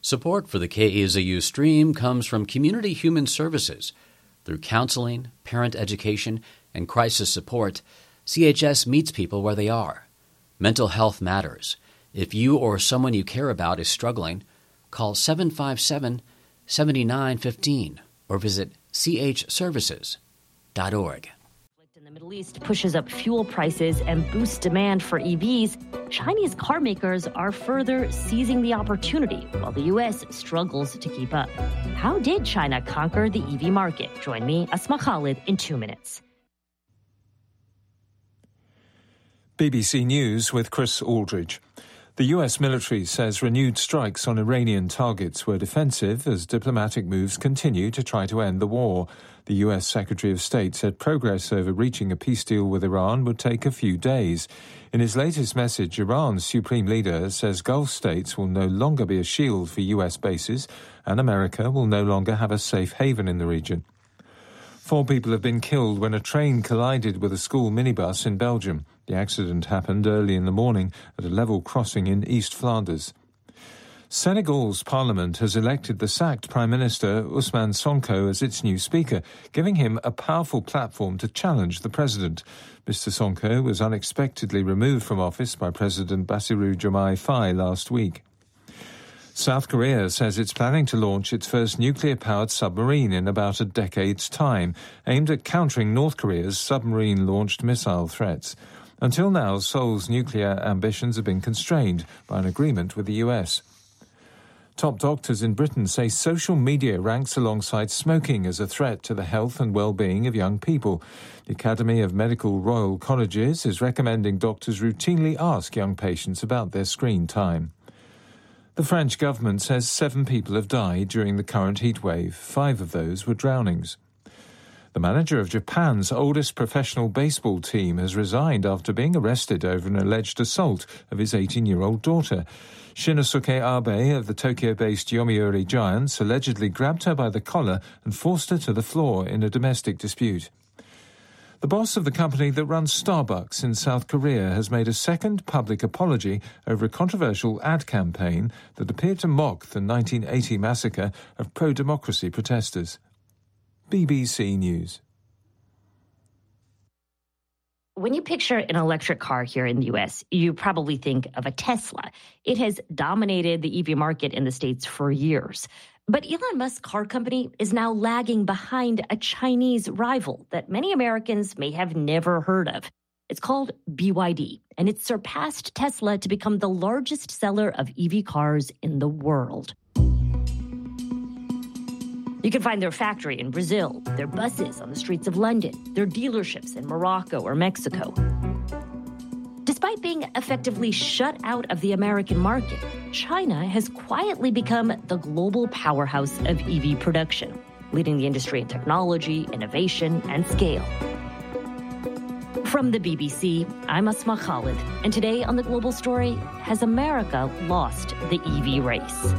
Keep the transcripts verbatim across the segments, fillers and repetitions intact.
Support for the K E Z U stream comes from Community Human Services. Through counseling, parent education, and crisis support, C H S meets people where they are. Mental health matters. If you or someone you care about is struggling, call seven five seven, seven nine one five or visit c h services dot org. In the Middle East pushes up fuel prices and boosts demand for E Vs. Chinese car makers are further seizing the opportunity while the U S struggles to keep up. How did China conquer the E V market? Join me, Asma Khalid, in two minutes. B B C News with Chris Aldridge. The U S military says renewed strikes on Iranian targets were defensive as diplomatic moves continue to try to end the war. The U S Secretary of State said progress over reaching a peace deal with Iran would take a few days. In his latest message, Iran's supreme leader says Gulf states will no longer be a shield for U S bases and America will no longer have a safe haven in the region. Four people have been killed when a train collided with a school minibus in Belgium. The accident happened early in the morning at a level crossing in East Flanders. Senegal's parliament has elected the sacked Prime Minister Ousmane Sonko as its new speaker, giving him a powerful platform to challenge the president. Mister Sonko was unexpectedly removed from office by President Bassirou Diomaye Faye last week. South Korea says it's planning to launch its first nuclear-powered submarine in about a decade's time, aimed at countering North Korea's submarine-launched missile threats. Until now, Seoul's nuclear ambitions have been constrained by an agreement with the U S. Top doctors in Britain say social media ranks alongside smoking as a threat to the health and well-being of young people. The Academy of Medical Royal Colleges is recommending doctors routinely ask young patients about their screen time. The French government says seven people have died during the current heatwave. Five of those were drownings. The manager of Japan's oldest professional baseball team has resigned after being arrested over an alleged assault of his eighteen-year-old daughter. Shinosuke Abe of the Tokyo-based Yomiuri Giants allegedly grabbed her by the collar and forced her to the floor in a domestic dispute. The boss of the company that runs Starbucks in South Korea has made a second public apology over a controversial ad campaign that appeared to mock the nineteen eighty massacre of pro-democracy protesters. B B C News. When you picture an electric car here in the U S, you probably think of a Tesla. It has dominated the E V market in the States for years. But Elon Musk's car company is now lagging behind a Chinese rival that many Americans may have never heard of. It's called B Y D, and it's surpassed Tesla to become the largest seller of E V cars in the world. You can find their factory in Brazil, their buses on the streets of London, their dealerships in Morocco or Mexico. Despite being effectively shut out of the American market, China has quietly become the global powerhouse of E V production, leading the industry in technology, innovation, and scale. From the B B C, I'm Asma Khalid, and today on The Global Story, has America lost the E V race?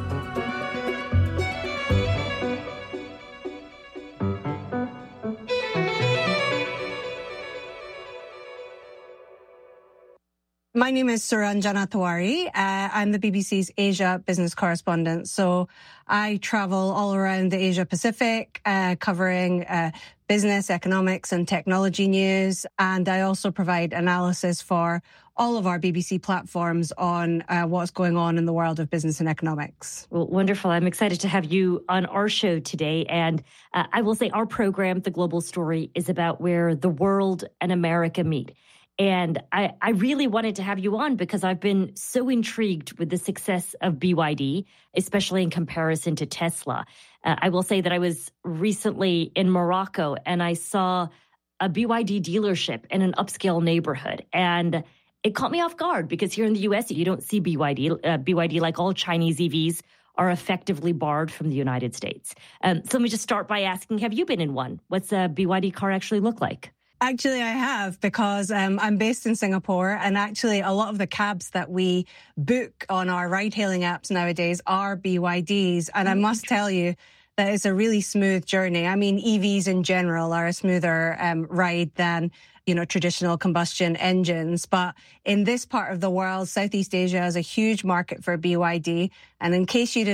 My name is Suranjana Tewari. Uh, I'm the B B C's Asia business correspondent. So I travel all around the Asia Pacific, uh, covering uh, business, economics, and technology news. And I also provide analysis for all of our B B C platforms on uh, what's going on in the world of business and economics. Well, wonderful. I'm excited to have you on our show today. And uh, I will say our program, The Global Story, is about where the world and America meet. And I, I really wanted to have you on because I've been so intrigued with the success of B Y D, especially in comparison to Tesla. Uh, I will say that I was recently in Morocco and I saw a B Y D dealership in an upscale neighborhood. And it caught me off guard because here in the U S, you don't see B Y D. Uh, B Y D, like all Chinese E Vs, are effectively barred from the United States. Um, so let me just start by asking, have you been in one? What's a B Y D car actually look like? Actually, I have, because um, I'm based in Singapore, and actually a lot of the cabs that we book on our ride-hailing apps nowadays are B Y Ds. And I must tell you that it's a really smooth journey. I mean, E Vs in general are a smoother um, ride than, you know, traditional combustion engines. But in this part of the world, Southeast Asia is a huge market for B Y D. And in case you didn't